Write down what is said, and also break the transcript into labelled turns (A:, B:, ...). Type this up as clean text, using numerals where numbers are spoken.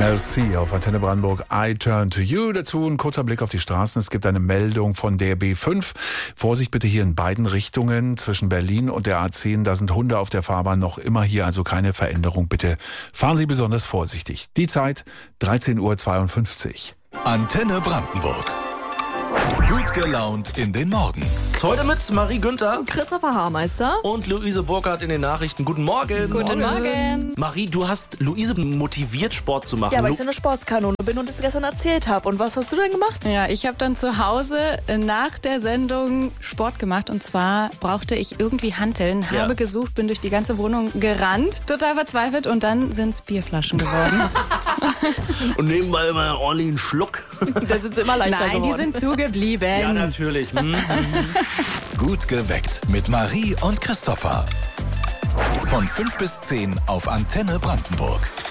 A: Merci auf Antenne Brandenburg. I turn to you. Dazu ein kurzer Blick auf die Straßen. Es gibt eine Meldung von der B5. Vorsicht bitte hier in beiden Richtungen zwischen Berlin und der A10. Da sind Hunde auf der Fahrbahn noch immer hier, also keine Veränderung. Bitte fahren Sie besonders vorsichtig. Die Zeit 13:52 Uhr.
B: Antenne Brandenburg. Gut gelaunt in den Morgen.
C: Heute mit Marie Günther
D: Christopher Haarmeister
C: und Luise Burkhardt in den Nachrichten. Guten Morgen.
D: Guten Morgen.
C: Marie, du hast Luise motiviert, Sport zu machen.
D: Ja, weil ich so eine Sportskanone bin und es gestern erzählt habe. Und was hast du denn gemacht?
E: Ja, ich habe dann zu Hause nach der Sendung Sport gemacht. Und zwar brauchte ich irgendwie Hanteln, habe gesucht, bin durch die ganze Wohnung gerannt, total verzweifelt. Und dann sind es Bierflaschen geworden.
C: Und nebenbei immer ordentlich einen Schluck.
D: Da sind sie immer leichter
E: Nein,
D: geworden.
E: die sind zugeblieben.
C: Ja, natürlich.
B: Gut geweckt mit Marie und Christopher. Von 5 bis 10 auf Antenne Brandenburg.